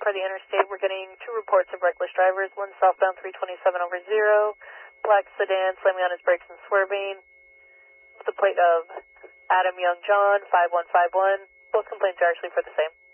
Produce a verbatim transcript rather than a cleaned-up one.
car the interstate. We're getting two reports of reckless drivers. One southbound three twenty-seven over zero, black sedan slamming on his brakes and swerving. With the plate of Adam Young John, five one five one. Both complaints are actually for the same.